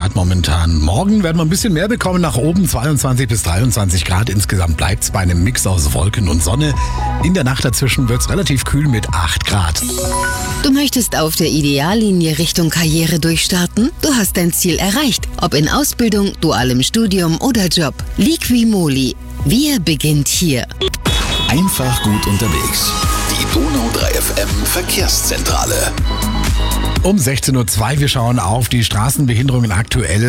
Grad momentan. Morgen werden wir ein bisschen mehr bekommen, nach oben 22 bis 23 Grad. Insgesamt bleibt es bei einem Mix aus Wolken und Sonne. In der Nacht dazwischen wird es relativ kühl mit 8 Grad. Du möchtest auf der Ideallinie Richtung Karriere durchstarten? Du hast dein Ziel erreicht, ob in Ausbildung, dualem Studium oder Job. Liqui-Moly. Wir beginnt hier. Einfach gut unterwegs. Die Donau 3 FM Verkehrszentrale. Um 16:02 Uhr, wir schauen auf die Straßenbehinderungen aktuell.